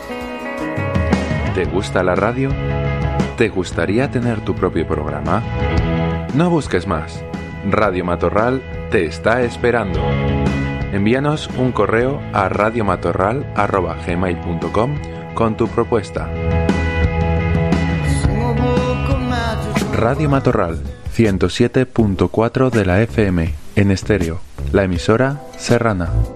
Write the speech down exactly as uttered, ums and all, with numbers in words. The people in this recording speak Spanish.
¿Te gusta la radio? ¿Te gustaría tener tu propio programa? No busques más. Radio Matorral te está esperando. Envíanos un correo a radiomatorral arroba gmail punto com con tu propuesta. Radio Matorral, ciento siete punto cuatro de la F M, en estéreo, la emisora serrana.